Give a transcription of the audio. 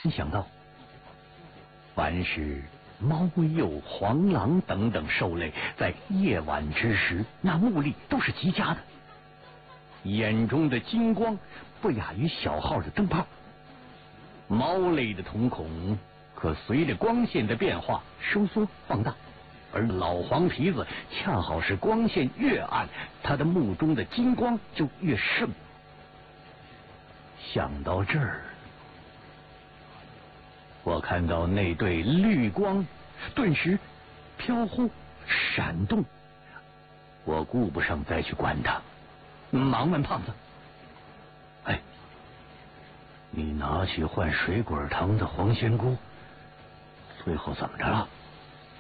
时想到，凡是猫鼬、黄狼等等兽类，在夜晚之时，那目力都是极佳的，眼中的金光不亚于小号的灯泡。猫类的瞳孔可随着光线的变化收缩放大，而老黄皮子恰好是光线越暗，他的目中的金光就越盛。想到这儿，我看到那对绿光顿时飘忽闪动，我顾不上再去管它，忙问胖子：“哎，你拿去换水果汤的黄仙菇，最后怎么着了？”